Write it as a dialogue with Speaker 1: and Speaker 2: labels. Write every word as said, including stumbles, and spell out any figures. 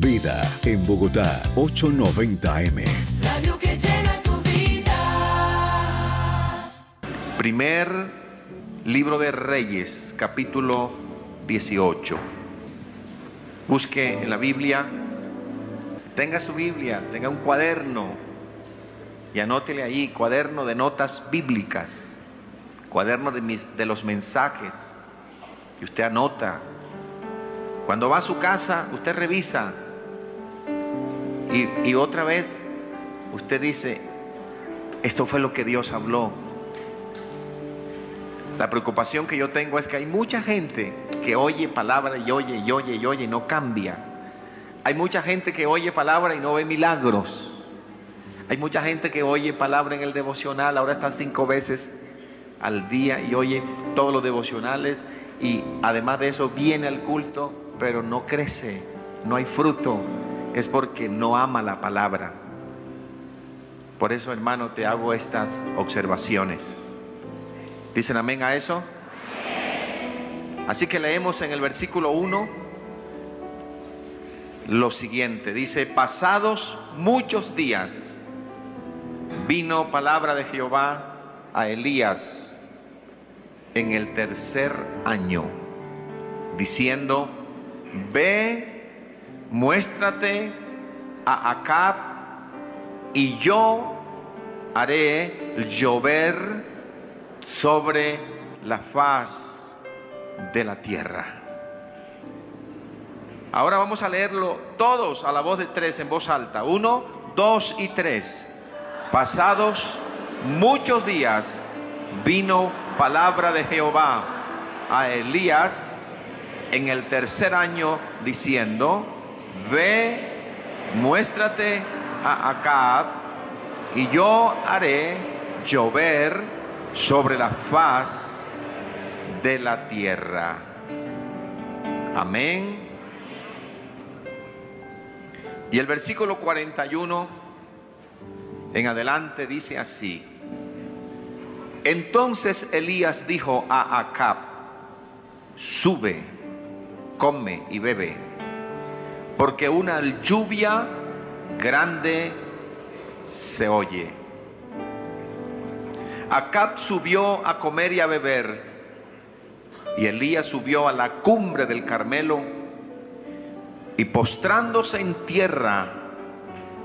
Speaker 1: Vida en Bogotá, ochocientos noventa A M.
Speaker 2: Radio que llena tu vida.
Speaker 3: Primer libro de Reyes, capítulo dieciocho. Busque en la Biblia, tenga su Biblia, tenga un cuaderno y anótele ahí, cuaderno de notas bíblicas, cuaderno de, mis, de los mensajes, y usted anota. Cuando va a su casa, usted revisa y, y otra vez usted dice, esto fue lo que Dios habló. La preocupación que yo tengo es que hay mucha gente que oye palabra y oye y oye y oye y no cambia. Hay mucha gente que oye palabra y no ve milagros. Hay mucha gente que oye palabra en el devocional, ahora está cinco veces al día y oye todos los devocionales, y además de eso viene al culto, pero no crece, no hay fruto. Es porque no ama la palabra. Por eso, hermano, te hago estas observaciones. ¿Dicen amén a eso? Así que leemos en el versículo uno lo siguiente. Dice: pasados muchos días vino palabra de Jehová a Elías en el tercer año, diciendo: ve, muéstrate a Acab, y yo haré llover sobre la faz de la tierra. Ahora vamos a leerlo todos a la voz de tres en voz alta. Uno, dos y tres. Pasados muchos días vino palabra de Jehová a Elías en el tercer año, diciendo: ve, muéstrate a Acab, y yo haré llover sobre la faz de la tierra. Amén. Y el versículo cuarenta y uno en adelante dice así: entonces Elías dijo a Acab: sube, come y bebe, porque una lluvia grande se oye. Acab subió a comer y a beber, y Elías subió a la cumbre del Carmelo, y postrándose en tierra